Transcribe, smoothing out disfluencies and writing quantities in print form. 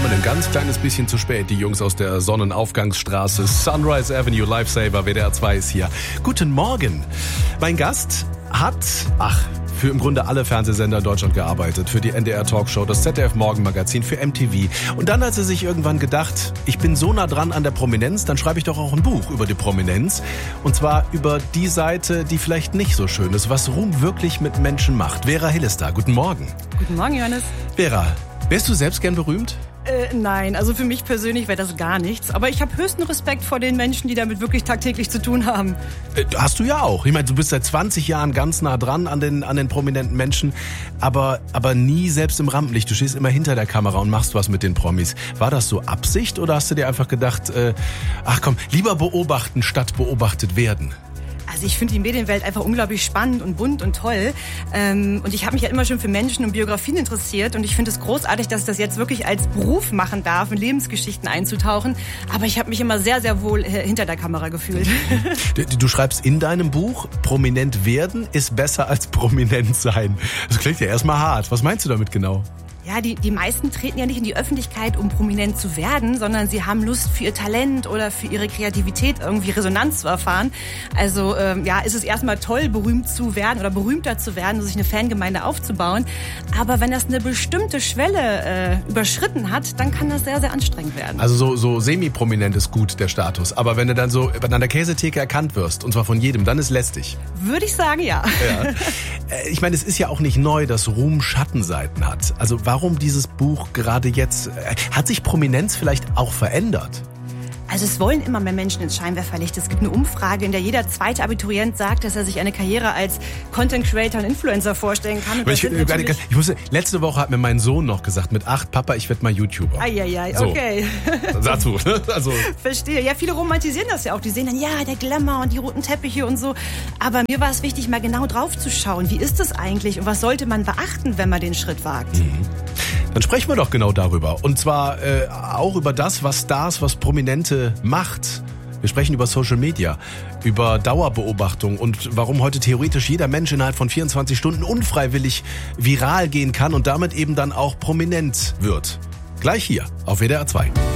kamen ein ganz kleines bisschen zu spät, die Jungs aus der Sonnenaufgangsstraße. Sunrise Avenue, Lifesaver, WDR 2 ist hier. Guten Morgen. Mein Gast hat, für im Grunde alle Fernsehsender in Deutschland gearbeitet. Für die NDR Talkshow, das ZDF Morgenmagazin, für MTV. Und dann hat er sich irgendwann gedacht, ich bin so nah dran an der Prominenz, dann schreibe ich doch auch ein Buch über die Prominenz. Und zwar über die Seite, die vielleicht nicht so schön ist, was Ruhm wirklich mit Menschen macht. Vera Hill ist da. Guten Morgen. Guten Morgen, Johannes. Vera, wärst du selbst gern berühmt? Nein, also für mich persönlich wäre das gar nichts. Aber ich habe höchsten Respekt vor den Menschen, die damit wirklich tagtäglich zu tun haben. Hast du ja auch. Ich meine, du bist seit 20 Jahren ganz nah dran an den prominenten Menschen, aber nie selbst im Rampenlicht. Du stehst immer hinter der Kamera und machst was mit den Promis. War das so Absicht oder hast du dir einfach gedacht, lieber beobachten statt beobachtet werden? Also ich finde die Medienwelt einfach unglaublich spannend und bunt und toll. Und ich habe mich ja immer schon für Menschen und Biografien interessiert. Und ich finde es großartig, dass ich das jetzt wirklich als Beruf machen darf, in Lebensgeschichten einzutauchen. Aber ich habe mich immer sehr, sehr wohl hinter der Kamera gefühlt. Du schreibst in deinem Buch, prominent werden ist besser als prominent sein. Das klingt ja erstmal hart. Was meinst du damit genau? Ja, die meisten treten ja nicht in die Öffentlichkeit, um prominent zu werden, sondern sie haben Lust für ihr Talent oder für ihre Kreativität irgendwie Resonanz zu erfahren. Also ist es erstmal toll, berühmt zu werden oder berühmter zu werden, sich eine Fangemeinde aufzubauen. Aber wenn das eine bestimmte Schwelle überschritten hat, dann kann das sehr, sehr anstrengend werden. Also so semi-prominent ist gut, der Status. Aber wenn du dann so an der Käsetheke erkannt wirst, und zwar von jedem, dann ist lästig. Würde ich sagen, ja. Ich meine, es ist ja auch nicht neu, dass Ruhm Schattenseiten hat. Also warum dieses Buch gerade jetzt? Hat sich Prominenz vielleicht auch verändert? Also es wollen immer mehr Menschen ins Scheinwerferlicht. Es gibt eine Umfrage, in der jeder zweite Abiturient sagt, dass er sich eine Karriere als Content Creator und Influencer vorstellen kann. Letzte Woche hat mir mein Sohn noch gesagt, mit 8, Papa, ich werde mal YouTuber. Okay. Dazu, ne? Also. Verstehe. Ja, viele romantisieren das ja auch. Die sehen dann, ja, der Glamour und die roten Teppiche und so. Aber mir war es wichtig, mal genau drauf zu schauen. Wie ist das eigentlich und was sollte man beachten, wenn man den Schritt wagt? Dann sprechen wir doch genau darüber. Und zwar auch über das, was Stars, was Prominente macht. Wir sprechen über Social Media, über Dauerbeobachtung und warum heute theoretisch jeder Mensch innerhalb von 24 Stunden unfreiwillig viral gehen kann und damit eben dann auch prominent wird. Gleich hier auf WDR 2.